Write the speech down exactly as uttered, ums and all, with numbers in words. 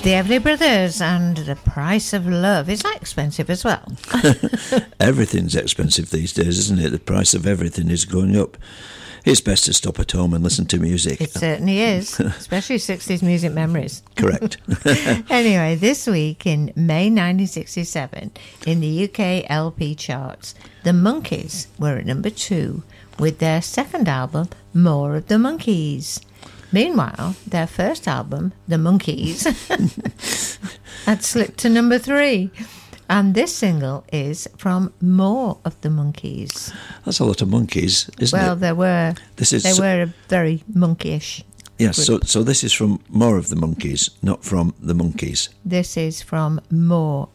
The Everly Brothers and The Price of Love. Is that expensive as well? Everything's expensive these days, isn't it? The price of everything is going up. It's best to stop at home and listen to music. It certainly is, especially sixties music memories. Correct. Anyway, this week in May nineteen sixty-seven, in the U K L P charts, the Monkees were at number two with their second album, More of the Monkees. Meanwhile, their first album, The Monkees, had slipped to number three. And this single is from More of the Monkees. That's a lot of monkeys, isn't well, it? Well, they were. This is they so, were a very monkeyish. Yes, so so this is from More of the Monkees, not from the Monkees. This is from More